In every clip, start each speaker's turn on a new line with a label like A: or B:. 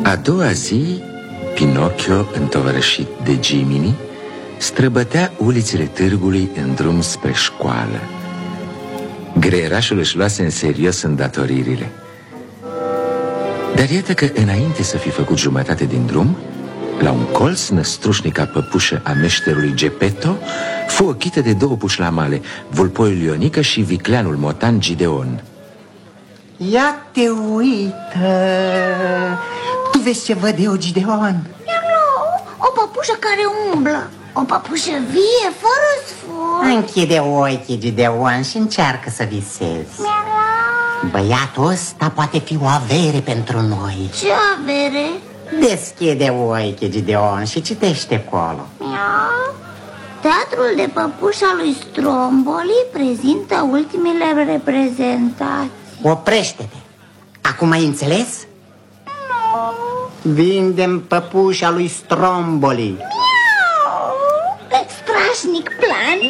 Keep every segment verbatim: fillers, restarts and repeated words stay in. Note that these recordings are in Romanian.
A: A doua zi, Pinocchio, întovărășit de Gimini, străbătea ulițele târgului în drum spre școală. Greierașul își luase în serios îndatoririle. Dar iată că, înainte să fi făcut jumătate din drum, la un colț, năstrușnica păpușă a meșterului Geppetto fu ochită de două pușlamale, vulpoiul Ionică și vicleanul motan Gideon.
B: Ia te uită! Tu vezi ce văd eu, Gideon?
C: Nu, o păpușă care umblă. O păpușă vie, fără sfânt.
B: Închide ochii, Gideon, și încearcă să visezi. Băiatul ăsta poate fi o avere pentru noi.
C: Ce avere?
B: Deschide ochii, Gideon, și citește acolo.
C: Miau. Teatrul de păpușa lui Stromboli prezintă ultimele reprezentații.
B: Oprește-te. Acum ai înțeles?
C: Nu.
B: Vindem păpușa lui Stromboli.
C: Miau. Strașnic plan.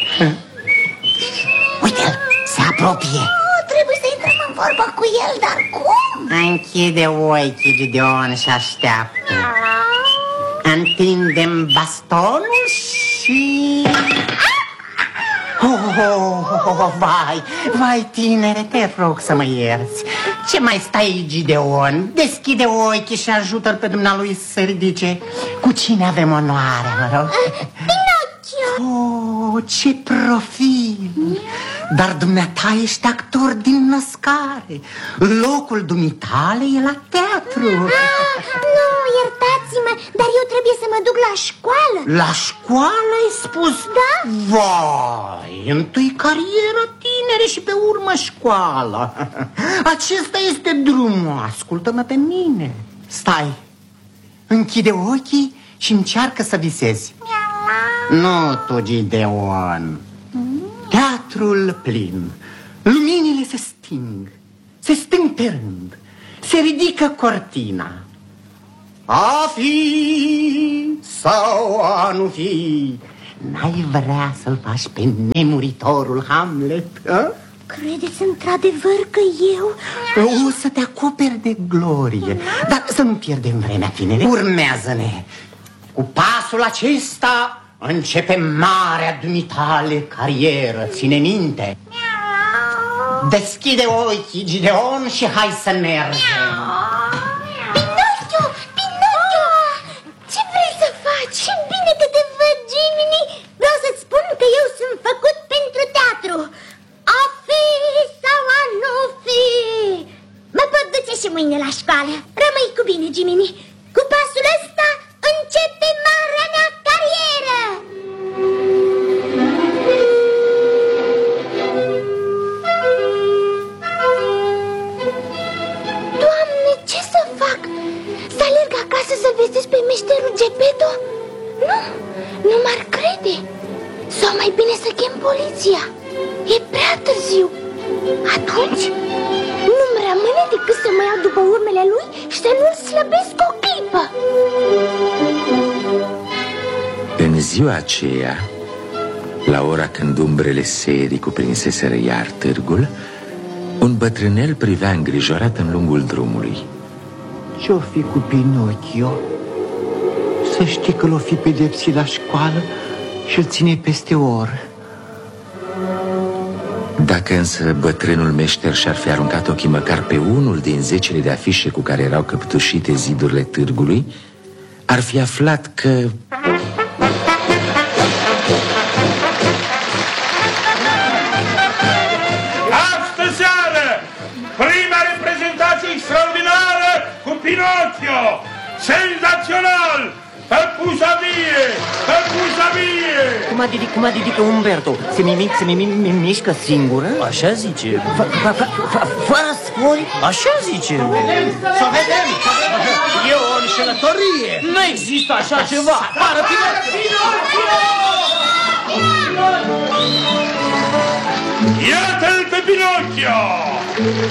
B: Uite-l, se apropie.
C: Oh, trebuie să intrăm în vorbă cu el, dar cum?
B: Închide ochii, Gideon, și așteaptă. Întindem bastonul și... Oh, oh, oh, oh, vai, vai, tinere, te rog să mă ierți. Ce mai stai, Gideon? Deschide ochii și ajută-l pe dumnealui să se ridice. Cu cine avem onoarea, mă rog?
C: Pinocchio.
B: Oh, ce profil! Dar dumneata ești actor din născare. Locul dumitale e la teatru.
C: Ah, nu, iertați-mă, dar eu trebuie să mă duc la școală.
B: La școală ai spus?
C: Da.
B: Vai, întâi carieră, tinere, și pe urmă școală. Acesta este drumul, ascultă-mă pe mine. Stai, închide ochii și încearcă să visezi. Nu tu, Gideon. Teatrul plin. Luminile se sting. Se sting pe rând. Se ridică cortina. A fi sau a nu fi, n-ai vrea să-l faci pe nemuritorul Hamlet, a?
C: Credeți într-adevăr că eu...
B: O să te acoperi de glorie. Dar să nu pierdem vremea, tinere. Urmează-ne. Cu pasul acesta începe marea dumitale carieră. Ține minte. Deschide ochii, Gideon, și hai să mergem.
C: Pinocchio, Pinocchio, ce vrei să faci? Ce bine că te văd, Gimini. Vreau să-ți spun că eu sunt făcut pentru teatru. A fi sau a nu fi. Mă pot duce și mâine la școală. Rămâi cu bine, Gimini. Cu pasul ăsta începe marea mea carieră. Doamne, ce să fac? Să alerg acasă să vestesc pe meșterul Geppetto? Nu, nu m-ar crede. Sau mai bine să chem poliția. E prea târziu. Atunci nu-mi rămâne decât să mă iau după urmele lui și să nu-l slăbesc o clipă.
A: În ziua aceea, la ora când umbrele serii cuprinseseră iar târgul, un bătrânel privea îngrijorat în lungul drumului.
B: Ce-o fi cu Pinocchio? Să știi că l-o fi pedepsit la școală și-l ține peste o oră.
A: Dacă însă bătrânul meșter și-ar fi aruncat ochii măcar pe unul din zecile de afișe cu care erau căptușite zidurile târgului, ar fi aflat că...
D: Astă seară, prima reprezentație extraordinară cu Pinocchio! Senzațional! Păpușa vie! Păpușa vie!
B: Cum adică, cum adică, Umberto? Se mimic, se mimic, mișcă singură?
E: Așa zice.
B: Fără spori?
E: Așa zice.
B: Să vedem!
E: E o înșelătorie. Nu există așa ceva. Pară Pinocchio!
D: Iată-l pe Pinocchio!